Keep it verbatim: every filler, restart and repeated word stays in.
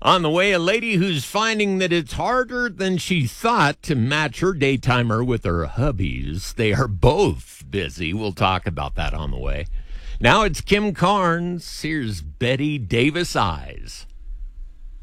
On the way, a lady who's finding that it's harder than she thought to match her daytimer with her hubby's. They are both busy. We'll talk about that on the way. Now it's Kim Carnes. Here's Betty Davis Eyes.